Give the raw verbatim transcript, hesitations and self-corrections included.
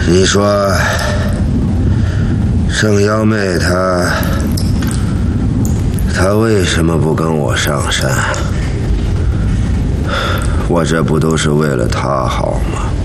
你说，圣妖妹她，她为什么不跟我上山？我这不都是为了她好吗？